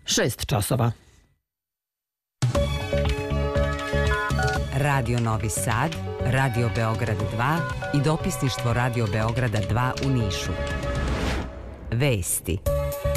6 časova. Radio Novi Sad, Radio Beograd 2 i dopisništvo Radio Beograda 2 u Nišu. Vesti.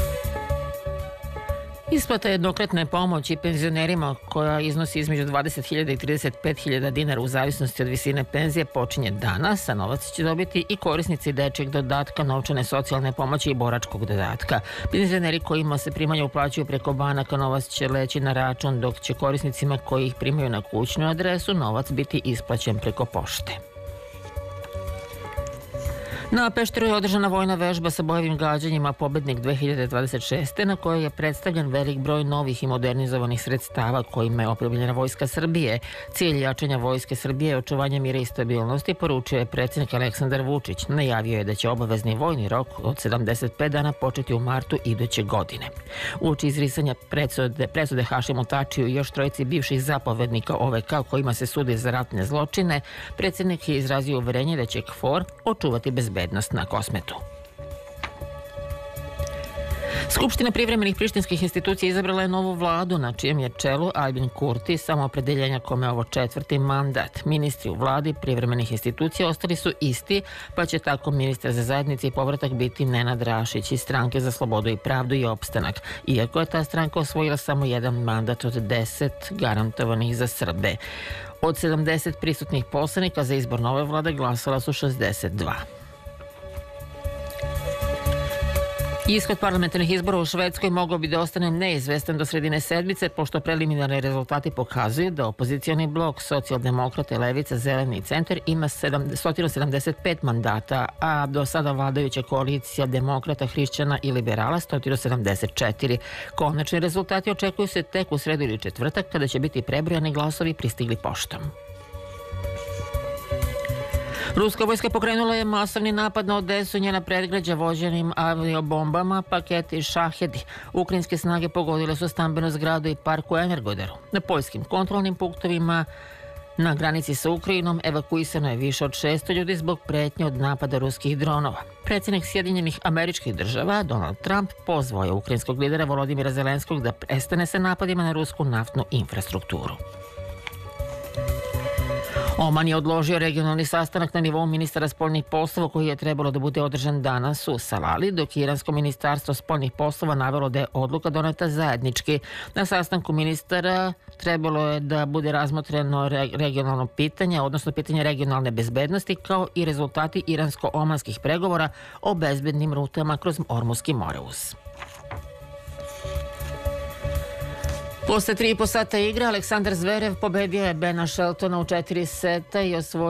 Isplata jednokratne pomoći penzionerima koja iznosi između 20.000 i 35.000 dinara u zavisnosti od visine penzije počinje danas, a novac će dobiti i korisnici dečjeg dodatka, novčane socijalne pomoći i boračkog dodatka. Penzioneri kojima se primanja uplaćuju preko banaka novac će leći na račun, dok će korisnicima koji ih primaju na kućnu adresu novac biti isplaćen preko pošte. Na Pešteru je održana vojna vežba sa bojevim gađanjima Pobednik 2026. na kojoj je predstavljen velik broj novih i modernizovanih sredstava kojima je opremljena Vojska Srbije. Cilj jačanja Vojske Srbije je očuvanje mira i stabilnosti, poručio je predsjednik Aleksandar Vučić. Najavio je da će obavezni vojni rok od 75 dana početi u martu iduće godine. Uoči izricanja presude Hašimu Tačiju i još trojici bivših zapovednika OVK kojima se sudi za ratne zločine, predsjednik je izrazio uverenje da će KFOR očuvati bezbednost na Kosmetu. Skupština privremenih prištinskih institucija izabrala je novu vladu na čijem je čelu Albin Kurti, samoopredeljenja kome je ovo 4. mandat. Ministri u vladi privremenih institucija ostali su isti, pa će tako ministar za zajednice i povratak biti Nenad Rašić iz Stranke za slobodu i pravdu i opstanak, iako je ta stranka osvojila samo jedan mandat od 10 garantovanih za Srbe. Od 70 prisutnih poslanika za izbor nove vlade glasala su 62. Ishod parlamentarnih izbora u Švedskoj mogao bi da ostane neizvestan do sredine sedmice, pošto preliminarni rezultati pokazuju da opozicioni blok Socijaldemokrata, Levica, Zeleni i Centar ima 175 mandata, a do sada vladajuća koalicija Demokrata, Hrišćana i Liberala 174. Konačni rezultati očekuju se tek u sredu ili četvrtak, kada će biti prebrojani glasovi pristigli poštom. Ruska vojska pokrenula je masovni napad na Odesu i njena predgrađa vođenim aviobombama, paketi Šahedi. Ukrajinske snage pogodile su stambenu zgradu i park u Energodaru. Na poljskim kontrolnim punktovima na granici sa Ukrajinom evakuisano je više od 600 ljudi zbog pretnje od napada ruskih dronova. Predsjednik Sjedinjenih Američkih Država, Donald Trump, pozvao je ukrajinskog lidera Volodimira Zelenskog da prestane sa napadima na rusku naftnu infrastrukturu. Oman je odložio regionalni sastanak na nivou ministara spoljnih poslova koji je trebalo da bude održan danas u Salali, dok je Iransko ministarstvo spoljnih poslova navelo da je odluka doneta zajednički. Na sastanku ministara trebalo je da bude razmotreno regionalno pitanje, odnosno pitanje regionalne bezbednosti, kao i rezultati iransko-omanskih pregovora o bezbednim rutama kroz Ormuski Moreus. Posle 3,5 sata igre, Aleksandar Zverev pobedio je Bena Sheltona u 4 seta i osvojio